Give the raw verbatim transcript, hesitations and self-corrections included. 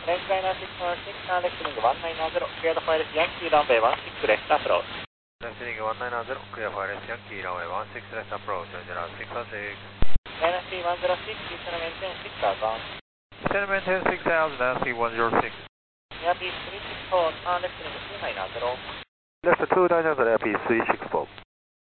China six one six, now listening one nine zero, clear the fire Yankee runway one six left approach. Listening one nine zero, clear fire Yankee runway one six left approach, Roger, six one six. China C one zero six, Eastern maintain six thousand. Eastern maintain six thousand, Nancy one zero six. Yankee three six four, now listening two nine zero. Left two nine zero, Yankee three six four.